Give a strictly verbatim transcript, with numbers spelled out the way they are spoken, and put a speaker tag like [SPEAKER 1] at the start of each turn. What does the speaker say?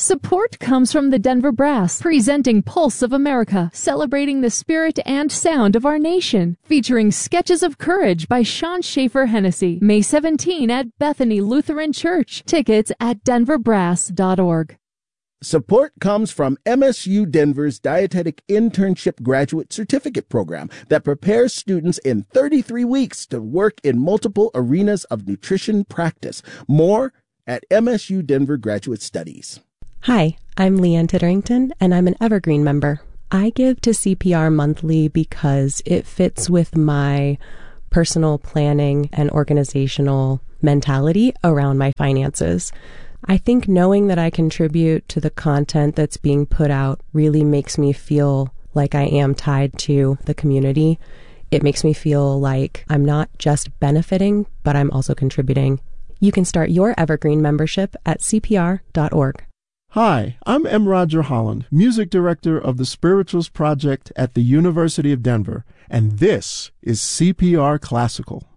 [SPEAKER 1] Support comes from the Denver Brass, presenting Pulse of America, celebrating the spirit and sound of our nation, featuring Sketches of Courage by Sean Schaefer Hennessy, May seventeenth at Bethany Lutheran Church. Tickets at denver brass dot org.
[SPEAKER 2] Support comes from M S U Denver's Dietetic Internship Graduate Certificate Program that prepares students in thirty-three weeks to work in multiple arenas of nutrition practice. More at M S U Denver Graduate Studies.
[SPEAKER 3] Hi, I'm Leanne Titterington, and I'm an Evergreen member. I give to C P R monthly because it fits with my personal planning and organizational mentality around my finances. I think knowing that I contribute to the content that's being put out really makes me feel like I am tied to the community. It makes me feel like I'm not just benefiting, but I'm also contributing. You can start your Evergreen membership at c p r dot org.
[SPEAKER 4] Hi, I'm M. Roger Holland, Music Director of the Spirituals Project at the University of Denver, and this is C P R Classical.